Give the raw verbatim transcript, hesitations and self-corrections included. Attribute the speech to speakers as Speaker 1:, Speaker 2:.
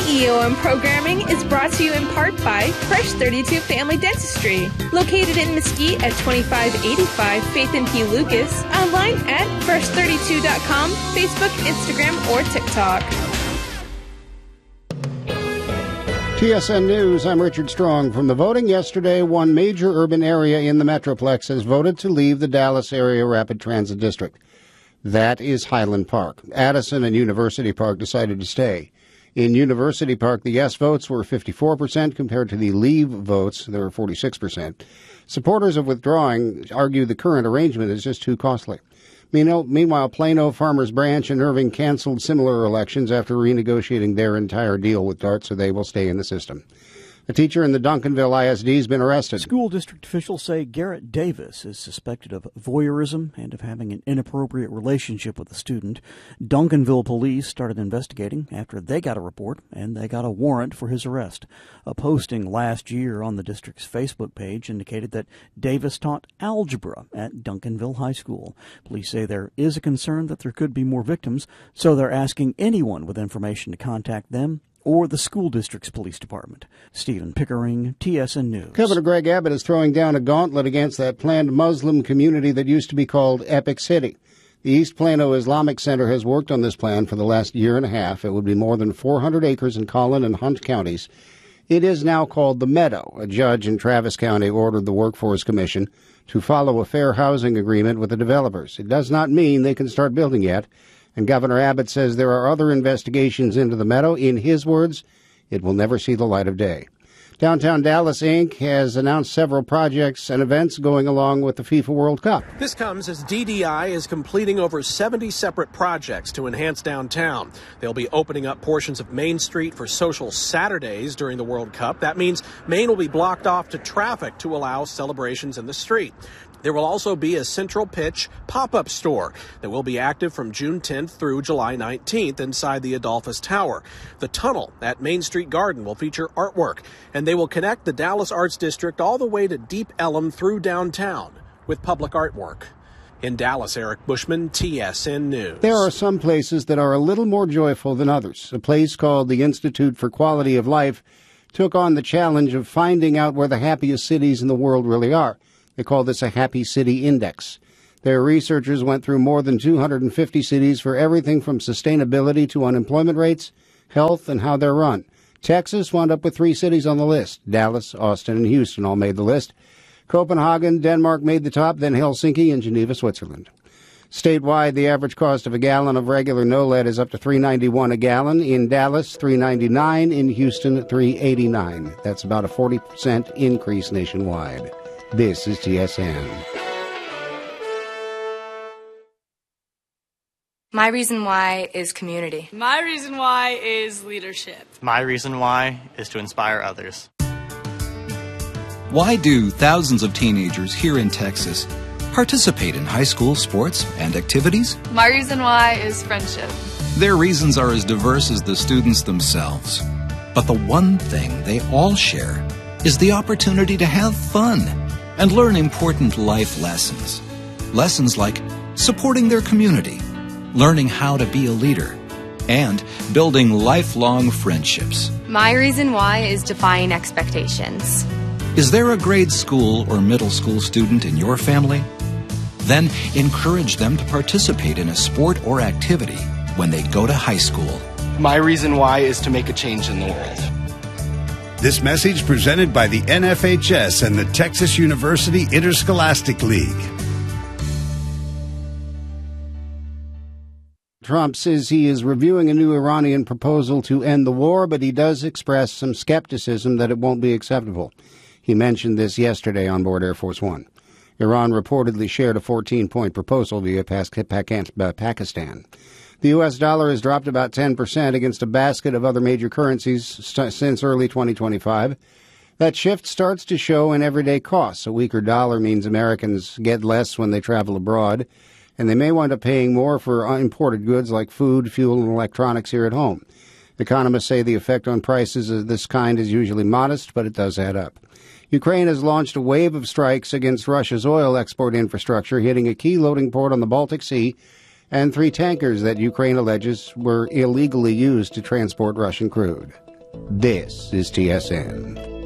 Speaker 1: E O M programming is brought to you in part by Fresh thirty-two Family Dentistry, located in Mesquite at twenty-five eighty-five Faith and P. Lucas, online at fresh thirty-two dot com, Facebook, Instagram, or TikTok.
Speaker 2: T S N News, I'm Richard Strong. From the voting yesterday, one major urban area in the Metroplex has voted to leave the Dallas Area Rapid Transit District. That is Highland Park. Addison and University Park decided to stay. In University Park, the yes votes were fifty-four percent compared to the leave votes. There were forty-six percent. Supporters of withdrawing argue the current arrangement is just too costly. Meanwhile, Plano, Farmers Branch, and Irving canceled similar elections after renegotiating their entire deal with DART, so they will stay in the system. A teacher in the Duncanville I S D has been arrested.
Speaker 3: School district officials say Garrett Davis is suspected of voyeurism and of having an inappropriate relationship with a student. Duncanville police started investigating after they got a report, and they got a warrant for his arrest. A posting last year on the district's Facebook page indicated that Davis taught algebra at Duncanville High School. Police say there is a concern that there could be more victims, so they're asking anyone with information to contact them or the school district's police department. Stephen Pickering, T S N News.
Speaker 2: Governor Greg Abbott is throwing down a gauntlet against that planned Muslim community that used to be called Epic City. The East Plano Islamic Center has worked on this plan for the last year and a half. It would be more than four hundred acres in Collin and Hunt counties. It is now called the Meadow. A judge in Travis County ordered the Workforce Commission to follow a fair housing agreement with the developers. It does not mean they can start building yet. And Governor Abbott says there are other investigations into the Meadow. In his words, it will never see the light of day. Downtown Dallas, Incorporated has announced several projects and events going along with the FIFA World Cup.
Speaker 4: This comes as D D I is completing over seventy separate projects to enhance downtown. They'll be opening up portions of Main Street for social Saturdays during the World Cup. That means Main will be blocked off to traffic to allow celebrations in the street. There will also be a Central Pitch pop-up store that will be active from June tenth through July nineteenth inside the Adolphus Tower. The tunnel at Main Street Garden will feature artwork, and they will connect the Dallas Arts District all the way to Deep Ellum through downtown with public artwork. In Dallas, Eric Bushman, T S N News.
Speaker 2: There are some places that are a little more joyful than others. A place called the Institute for Quality of Life took on the challenge of finding out where the happiest cities in the world really are. They call this a Happy City Index. Their researchers went through more than two hundred fifty cities for everything from sustainability to unemployment rates, health, and how they're run. Texas wound up with three cities on the list. Dallas, Austin, and Houston all made the list. Copenhagen, Denmark made the top, then Helsinki and Geneva, Switzerland. Statewide, the average cost of a gallon of regular N O L E D is up to three dollars and ninety-one cents a gallon. In Dallas, three dollars and ninety-nine cents. In Houston, three dollars and eighty-nine cents. That's about a forty percent increase nationwide. This is T S N.
Speaker 5: My reason why is community.
Speaker 6: My reason why is leadership.
Speaker 7: My reason why is to inspire others.
Speaker 8: Why do thousands of teenagers here in Texas participate in high school sports and activities?
Speaker 6: My reason why is friendship.
Speaker 8: Their reasons are as diverse as the students themselves. But the one thing they all share is the opportunity to have fun and learn important life lessons. Lessons like supporting their community, learning how to be a leader, and building lifelong friendships.
Speaker 5: My reason why is defying expectations.
Speaker 8: Is there a grade school or middle school student in your family? Then encourage them to participate in a sport or activity when they go to high school.
Speaker 7: My reason why is to make a change in the world.
Speaker 9: This message presented by the N F H S and the Texas University Interscholastic League.
Speaker 2: Trump says he is reviewing a new Iranian proposal to end the war, but he does express some skepticism that it won't be acceptable. He mentioned this yesterday on board Air Force One. Iran reportedly shared a fourteen-point proposal via Pakistan. The U S dollar has dropped about ten percent against a basket of other major currencies st- since early twenty twenty-five. That shift starts to show in everyday costs. A weaker dollar means Americans get less when they travel abroad, and they may wind up paying more for imported goods like food, fuel, and electronics here at home. Economists say the effect on prices of this kind is usually modest, but it does add up. Ukraine has launched a wave of strikes against Russia's oil export infrastructure, hitting a key loading port on the Baltic Sea and three tankers that Ukraine alleges were illegally used to transport Russian crude. This is T S N.